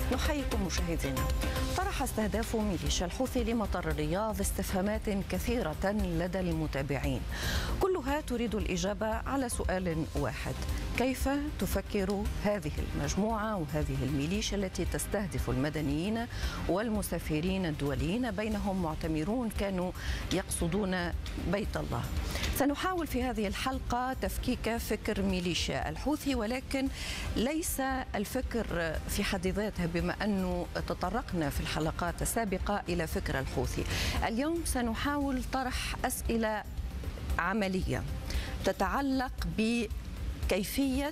نحييكم مشاهدينا. طرح استهداف ميليشيا الحوثي لمطار الرياض استفهامات كثيرة لدى المتابعين، كلها تريد الإجابة على سؤال واحد: كيف تفكر هذه المجموعة وهذه الميليشيا التي تستهدف المدنيين والمسافرين الدوليين، بينهم معتمرون كانوا يقصدون بيت الله؟ سنحاول في هذه الحلقة تفكيك فكر ميليشيا الحوثي، ولكن ليس الفكر في حد ذاته، بما أنه تطرقنا في الحلقات السابقة إلى فكر الحوثي. اليوم سنحاول طرح أسئلة عملية تتعلق بكيفية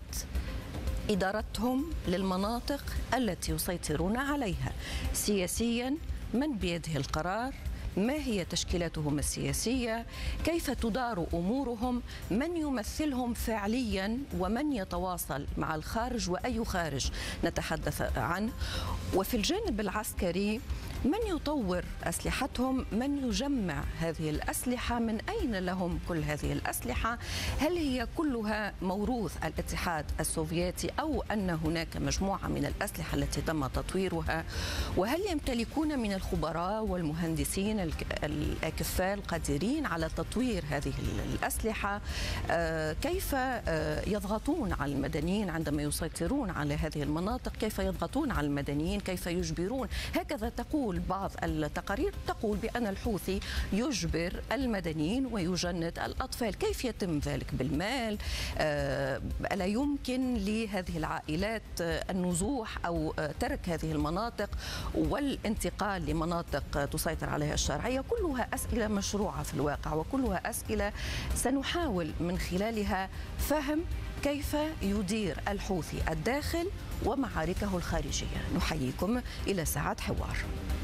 إدارتهم للمناطق التي يسيطرون عليها سياسيا، من بيده القرار، ما هي تشكيلاتهم السياسية، كيف تدار أمورهم، من يمثلهم فعليا، ومن يتواصل مع الخارج وأي خارج نتحدث عنه. وفي الجانب العسكري، من يطور أسلحتهم، من يجمع هذه الأسلحة، من أين لهم كل هذه الأسلحة، هل هي كلها موروث الاتحاد السوفيتي أو أن هناك مجموعة من الأسلحة التي تم تطويرها، وهل يمتلكون من الخبراء والمهندسين الأكفاء القادرين على تطوير هذه الأسلحة، كيف يضغطون على المدنيين عندما يسيطرون على هذه المناطق، كيف يضغطون على المدنيين، كيف يجبرون. هكذا تقول بعض التقارير، تقول بأن الحوثي يجبر المدنيين ويجند الأطفال. كيف يتم ذلك؟ بالمال؟ ألا يمكن لهذه العائلات النزوح أو ترك هذه المناطق والانتقال لمناطق تسيطر عليها الشرعية؟ كلها أسئلة مشروعة في الواقع، وكلها أسئلة سنحاول من خلالها فهم كيف يدير الحوثي الداخل ومعاركه الخارجية. نحييكم إلى ساعات حوار.